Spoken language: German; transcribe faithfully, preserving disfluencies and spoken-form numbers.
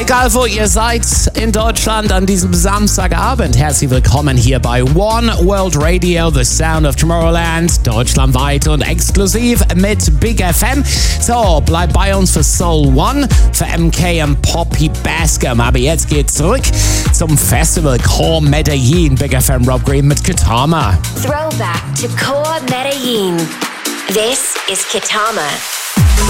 Egal wo ihr seid in Deutschland an diesem Samstagabend, herzlich willkommen hier bei One World Radio, the sound of Tomorrowland, deutschlandweit und exklusiv mit Big F M. So, bleibt bei uns für Soul One, für M K und Poppy Bascom. Aber jetzt geht's zurück zum Festival Core Medellin. Big F M Rob Green mit Kitama. Throwback to Core Medellin. This is Kitama.